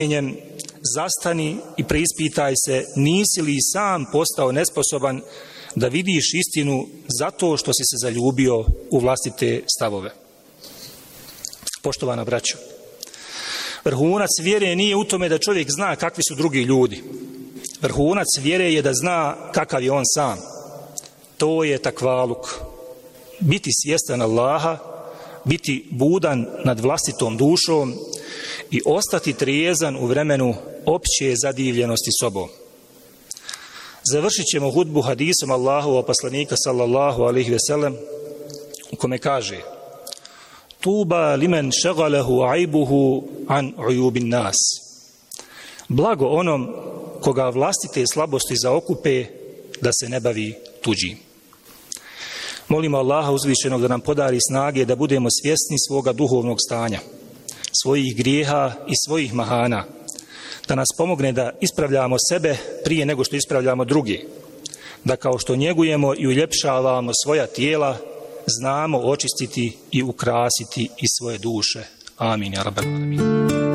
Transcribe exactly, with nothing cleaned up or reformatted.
zastani i preispitaj se, nisi li sam postao nesposoban da vidiš istinu zato što si se zaljubio u vlastite stavove. Poštovana braćo, vrhunac vjere nije u tome da čovjek zna kakvi su drugi ljudi. Vrhunac vjere je da zna kakav je on sam. To je takvaluk. Biti svjestan Allaha, biti budan nad vlastitom dušom i ostati trijezan u vremenu opće zadivljenosti sobom. Završit ćemo hudbu hadisom Allahovog poslanika sallallahu alejhi ve sellem u kome kaže: Tuba limen šagalahu aibuhu an ujubin nas. Blago onom koga vlastite slabosti zaokupe da se ne bavi tuđim. Molimo Allaha uzvišenog da nam podari snage da budemo svjesni svoga duhovnog stanja, svojih grijeha i svojih mahana, da nas pomogne da ispravljamo sebe prije nego što ispravljamo druge, da kao što njegujemo i uljepšavamo svoja tijela, znamo očistiti i ukrasiti i svoje duše. Amin, ja rabbal alamin.